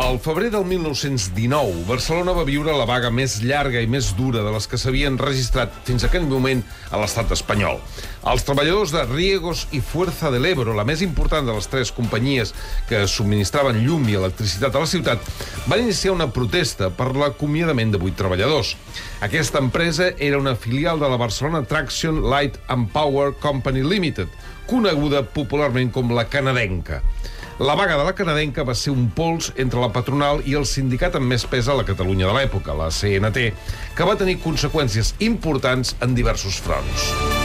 Al febrer del 1919, Barcelona va viure la vaga més llarga i més dura de les que s'havien registrat fins a aquell moment a l'estat espanyol. Els treballadors de Riegos i Fuerza del Ebro, la més important de les tres companyies que subministraven llum i electricitat a la ciutat, van iniciar una protesta per l'acomiadament de 8 treballadors. Aquesta empresa era una filial de la Barcelona Traction Light and Power Company Limited, coneguda popularment com la Canadenca. La vaga de la Canadenca va ser un pols entre la patronal i el sindicat amb més pes a la Catalunya de l'època, la CNT, que va tenir conseqüències importants en diversos fronts.